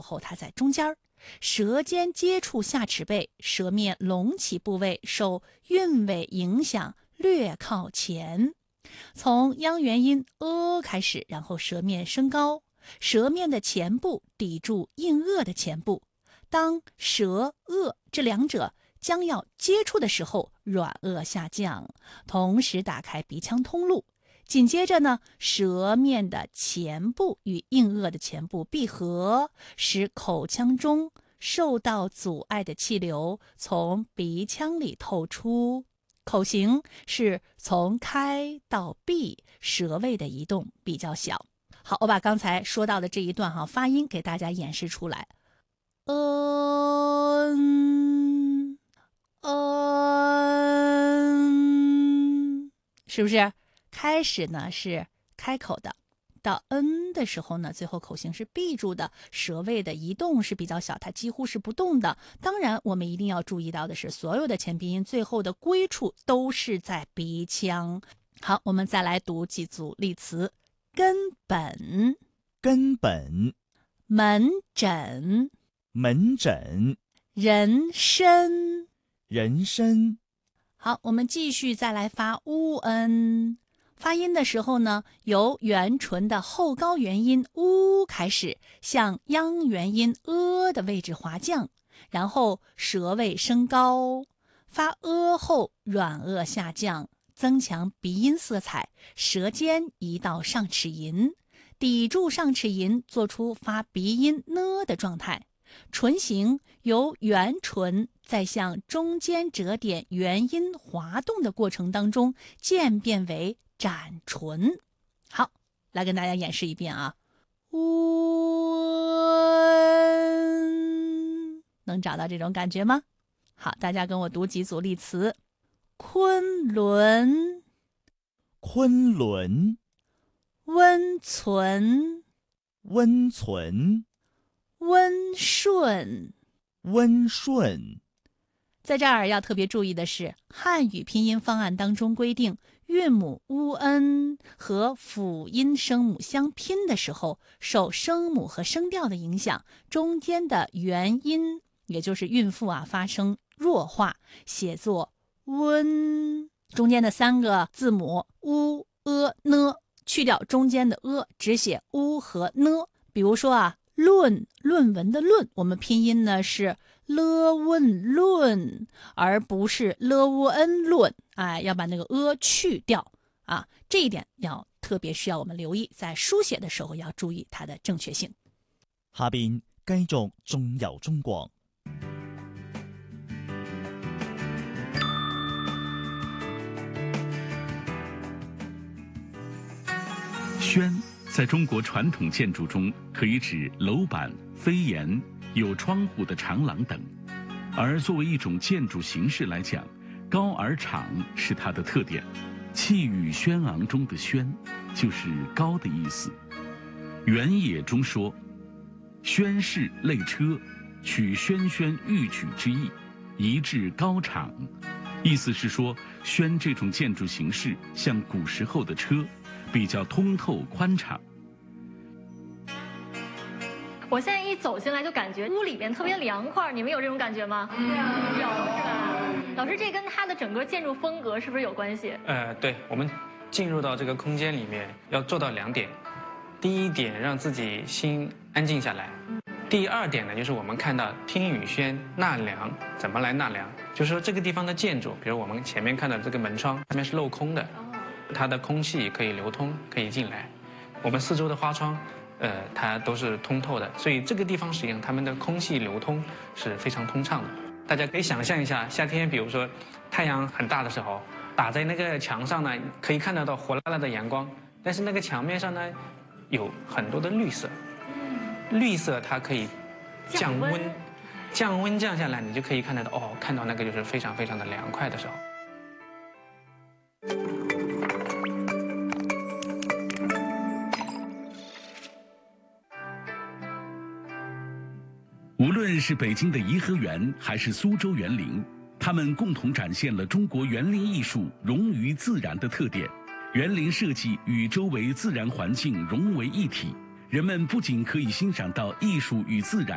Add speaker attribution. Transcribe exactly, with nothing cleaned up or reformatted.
Speaker 1: 候它在中间儿，舌尖接触下齿背，舌面隆起部位受韵味影响略靠前。从央元音 a 开始，然后舌面升高，舌面的前部抵住硬腭的前部，当舌腭这两者将要接触的时候，软腭下降，同时打开鼻腔通路。紧接着呢，舌面的前部与硬腭的前部闭合，使口腔中受到阻碍的气流从鼻腔里透出。口型是从开到闭，舌位的移动比较小。好，我把刚才说到的这一段哈发音给大家演示出来。嗯嗯，是不是？开始呢是开口的，到 n 的时候呢，最后口型是闭住的，舌位的移动是比较小，它几乎是不动的。当然，我们一定要注意到的是，所有的前鼻音最后的归处都是在鼻腔。好，我们再来读几组例词：根本、
Speaker 2: 根本、
Speaker 1: 门诊、
Speaker 2: 门诊、
Speaker 1: 人参。
Speaker 2: 人参。
Speaker 1: 好，我们继续再来发 u n。发音的时候呢，由元唇的后高元音 u 开始，向央元音 a 的位置滑降，然后舌位升高，发 a 后软腭下降，增强鼻音色彩，舌尖移到上齿龈，抵住上齿龈，做出发鼻音 n 的状态。唇形由元唇在向中间折点元音滑动的过程当中渐变为展唇。好，来跟大家演示一遍啊。温，能找到这种感觉吗？好，大家跟我读几组例词：昆仑、
Speaker 2: 昆仑、
Speaker 1: 温存、
Speaker 2: 温存、
Speaker 1: 温顺。
Speaker 2: 温顺。
Speaker 1: 在这儿要特别注意的是，汉语拼音方案当中规定，韵母 u n 和辅音声母相拼的时候，受声母和声调的影响，中间的元音，也就是韵腹啊，发生弱化，写作温。中间的三个字母 u、a、n， 去掉中间的 a， 只写 u 和 n。比如说啊，论，论文的论，我们拼音呢是 了问论，而不是了乌恩论。哎，要把那个 a 去掉啊，这一点要特别需要我们留意，在书写的时候要注意它的正确性。
Speaker 2: 下邊繼續中遊中國。
Speaker 3: 轩在中国传统建筑中可以指楼板、飞檐、有窗户的长廊等，而作为一种建筑形式来讲，高而敞是它的特点。气宇轩昂中的轩，就是高的意思。原野中说，轩氏类车，取轩轩欲举之意，移至高敞。意思是说，轩这种建筑形式像古时候的车，比较通透宽敞。
Speaker 4: 我现在一走进来就感觉屋里边特别凉快，你们有这种感觉吗？有，有是吧？老师，这跟它的整个建筑风格是不是有关系？
Speaker 5: 呃，对，我们进入到这个空间里面要做到两点，第一点让自己心安静下来，第二点呢就是我们看到听雨轩纳凉，怎么来纳凉？就是说这个地方的建筑，比如我们前面看到这个门窗，上面是镂空的，它的空气可以流通，可以进来。我们四周的花窗。呃，它都是通透的，所以这个地方实际上它们的空气流通是非常通畅的。大家可以想象一下，夏天比如说太阳很大的时候，打在那个墙上呢，可以看得到火辣辣的阳光，但是那个墙面上呢，有很多的绿色，绿色它可以降温，降温降下来，你就可以看得到哦，看到那个就是非常非常的凉快的时候。
Speaker 3: 无论是北京的颐和园，还是苏州园林，它们共同展现了中国园林艺术融于自然的特点。园林设计与周围自然环境融为一体，人们不仅可以欣赏到艺术与自然